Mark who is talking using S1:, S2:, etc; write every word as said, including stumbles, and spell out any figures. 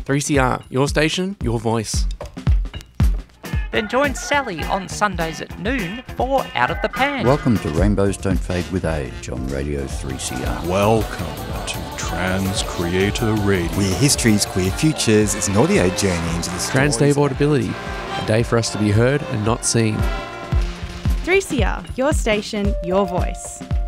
S1: three C R, your station, your voice.
S2: Then join Sally on Sundays at noon for Out of the Pan.
S3: Welcome to Rainbows Don't Fade with Age on Radio three C R.
S4: Welcome to Trans Creator Radio.
S5: Queer histories, queer futures. It's an audio journey into the stories.
S1: Trans Day of Audibility, a day for us to be heard and not seen.
S6: three C R, your station, your voice.